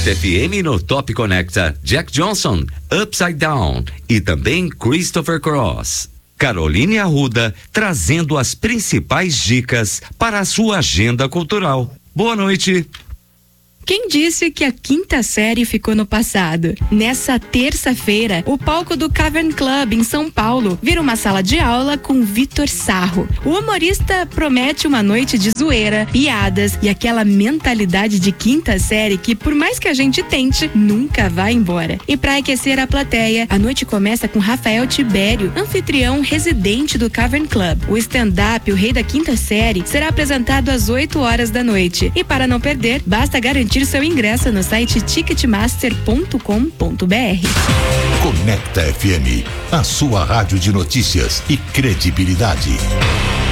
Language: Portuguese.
Conecta FM no Top Conecta, Jack Johnson, Upside Down e também Christopher Cross. Caroline Arruda trazendo as principais dicas para a sua agenda cultural. Boa noite. Quem disse que a quinta série ficou no passado? Nessa terça-feira, o palco do Cavern Club em São Paulo vira uma sala de aula com Vitor Sarro. O humorista promete uma noite de zoeira, piadas e aquela mentalidade de quinta série que, por mais que a gente tente, nunca vai embora. E para aquecer a plateia, a noite começa com Rafael Tibério, anfitrião residente do Cavern Club. O stand-up, o rei da quinta série, será apresentado às 8 horas da noite. E para não perder, basta garantir seu ingresso no site ticketmaster.com.br. Conecta FM, a sua rádio de notícias e credibilidade.